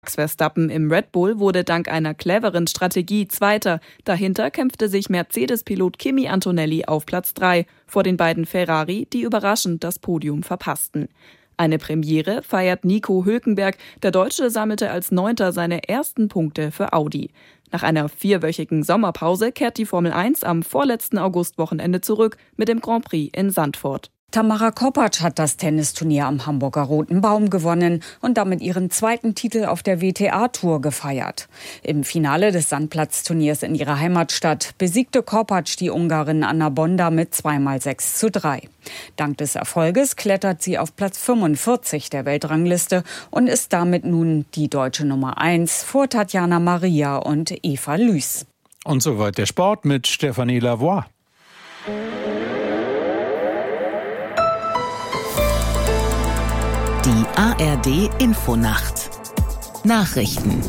Max Verstappen im Red Bull wurde dank einer cleveren Strategie Zweiter. Dahinter kämpfte sich Mercedes-Pilot Kimi Antonelli auf Platz 3 vor den beiden Ferrari, die überraschend das Podium verpassten. Eine Premiere feiert Nico Hülkenberg. Der Deutsche sammelte als 9. seine ersten Punkte für Audi. Nach einer 4-wöchigen Sommerpause kehrt die Formel 1 am vorletzten Augustwochenende zurück mit dem Grand Prix in Zandvoort. Tamara Kopacz hat das Tennisturnier am Hamburger Roten Baum gewonnen und damit ihren 2. Titel auf der WTA-Tour gefeiert. Im Finale des Sandplatzturniers in ihrer Heimatstadt besiegte Kopacz die Ungarin Anna Bonda mit 2x6:3. Dank des Erfolges klettert sie auf Platz 45 der Weltrangliste und ist damit nun die deutsche Nummer 1 vor Tatjana Maria und Eva Lüß. Und soweit der Sport mit Stefanie Lavoie. Die ARD-Infonacht. Nachrichten.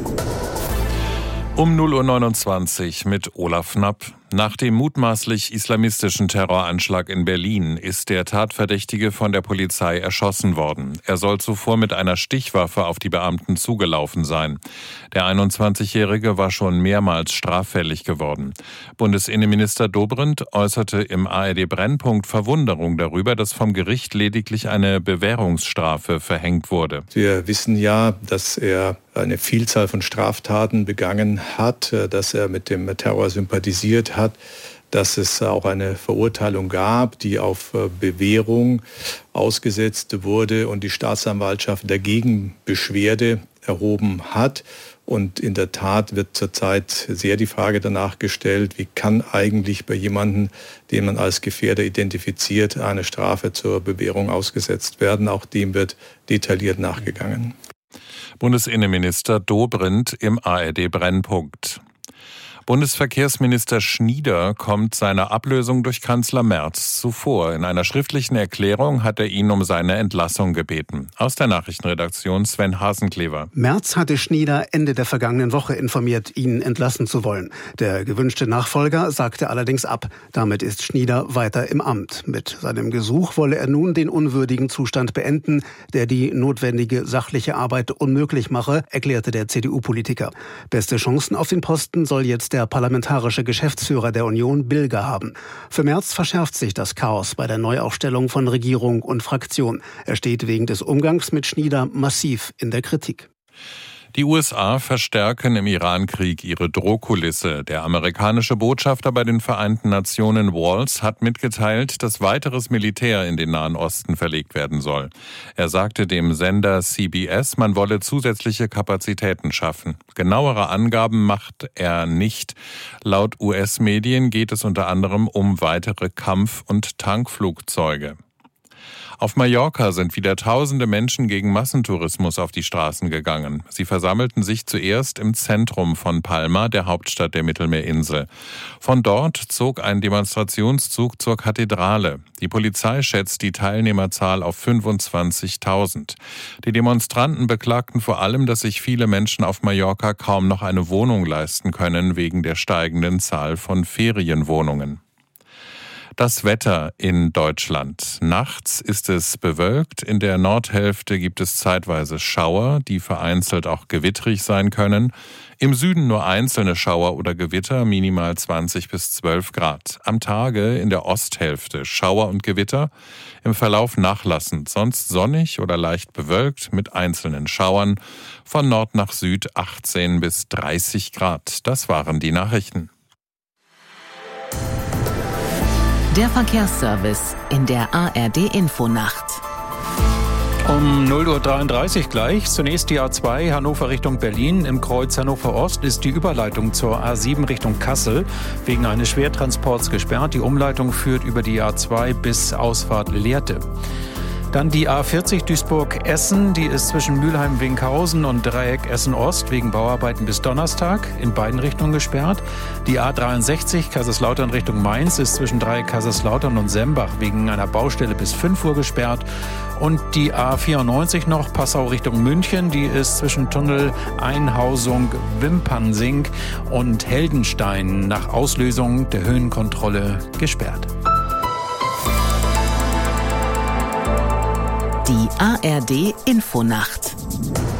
Um 0:29 Uhr mit Olaf Knapp. Nach dem mutmaßlich islamistischen Terroranschlag in Berlin ist der Tatverdächtige von der Polizei erschossen worden. Er soll zuvor mit einer Stichwaffe auf die Beamten zugelaufen sein. Der 21-Jährige war schon mehrmals straffällig geworden. Bundesinnenminister Dobrindt äußerte im ARD-Brennpunkt Verwunderung darüber, dass vom Gericht lediglich eine Bewährungsstrafe verhängt wurde. Wir wissen ja, dass er eine Vielzahl von Straftaten begangen hat, dass er mit dem Terror sympathisiert hat, dass es auch eine Verurteilung gab, die auf Bewährung ausgesetzt wurde und die Staatsanwaltschaft dagegen Beschwerde erhoben hat. Und in der Tat wird zurzeit sehr die Frage danach gestellt, wie kann eigentlich bei jemandem, den man als Gefährder identifiziert, eine Strafe zur Bewährung ausgesetzt werden. Auch dem wird detailliert nachgegangen. Bundesinnenminister Dobrindt im ARD-Brennpunkt. Bundesverkehrsminister Schnieder kommt seiner Ablösung durch Kanzler Merz zuvor. In einer schriftlichen Erklärung hat er ihn um seine Entlassung gebeten. Aus der Nachrichtenredaktion Sven Hasenklever. Merz hatte Schnieder Ende der vergangenen Woche informiert, ihn entlassen zu wollen. Der gewünschte Nachfolger sagte allerdings ab. Damit ist Schnieder weiter im Amt. Mit seinem Gesuch wolle er nun den unwürdigen Zustand beenden, der die notwendige sachliche Arbeit unmöglich mache, erklärte der CDU-Politiker. Beste Chancen auf den Posten soll jetzt der parlamentarische Geschäftsführer der Union Bilger haben. Für Merz verschärft sich das Chaos bei der Neuaufstellung von Regierung und Fraktion. Er steht wegen des Umgangs mit Schnieder massiv in der Kritik. Die USA verstärken im Iran-Krieg ihre Drohkulisse. Der amerikanische Botschafter bei den Vereinten Nationen Walls hat mitgeteilt, dass weiteres Militär in den Nahen Osten verlegt werden soll. Er sagte dem Sender CBS, man wolle zusätzliche Kapazitäten schaffen. Genauere Angaben macht er nicht. Laut US-Medien geht es unter anderem um weitere Kampf- und Tankflugzeuge. Auf Mallorca sind wieder tausende Menschen gegen Massentourismus auf die Straßen gegangen. Sie versammelten sich zuerst im Zentrum von Palma, der Hauptstadt der Mittelmeerinsel. Von dort zog ein Demonstrationszug zur Kathedrale. Die Polizei schätzt die Teilnehmerzahl auf 25.000. Die Demonstranten beklagten vor allem, dass sich viele Menschen auf Mallorca kaum noch eine Wohnung leisten können, wegen der steigenden Zahl von Ferienwohnungen. Das Wetter in Deutschland. Nachts ist es bewölkt. In der Nordhälfte gibt es zeitweise Schauer, die vereinzelt auch gewittrig sein können. Im Süden nur einzelne Schauer oder Gewitter, minimal 20 bis 12 Grad. Am Tage in der Osthälfte Schauer und Gewitter, im Verlauf nachlassend, sonst sonnig oder leicht bewölkt mit einzelnen Schauern. Von Nord nach Süd 18 bis 30 Grad. Das waren die Nachrichten. Der Verkehrsservice in der ARD-Infonacht. Um 0:33 Uhr gleich. Zunächst die A2 Hannover Richtung Berlin. Im Kreuz Hannover Ost ist die Überleitung zur A7 Richtung Kassel wegen eines Schwertransports gesperrt. Die Umleitung führt über die A2 bis Ausfahrt Lehrte. Dann die A40 Duisburg-Essen, die ist zwischen Mülheim-Winkhausen und Dreieck Essen-Ost wegen Bauarbeiten bis Donnerstag in beiden Richtungen gesperrt. Die A63 Kaiserslautern Richtung Mainz ist zwischen Dreieck Kaiserslautern und Sembach wegen einer Baustelle bis 5 Uhr gesperrt. Und die A94 noch, Passau Richtung München, die ist zwischen Tunnel Einhausung Wimpernsing und Heldenstein nach Auslösung der Höhenkontrolle gesperrt. Die ARD-Infonacht.